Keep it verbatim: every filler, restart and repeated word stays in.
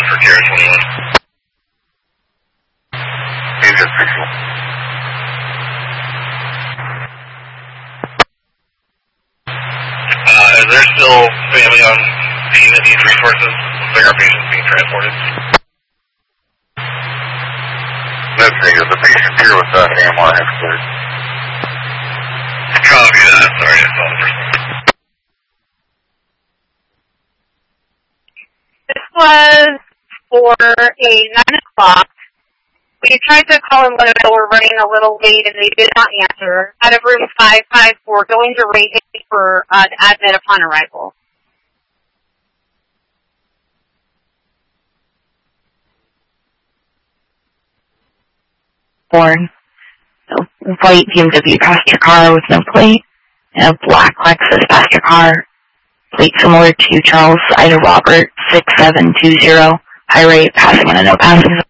for Sierra twenty-one. He's official. Uh, is there still family on scene that needs resources? Looks like our patient's being transported. That's negative. The patient here with the A M R has cleared. Copy that. Sorry, I saw the person. This was for a nine o'clock. We tried to call and let them know we're running a little late, and they did not answer. Out of room five five four, going to rate for uh, admit upon arrival. Born. So, white B M W passenger car with no plate, and a black Lexus passenger car, plate similar to Charles Ida Robert six seven two zero, high rate passing in a no passing zone.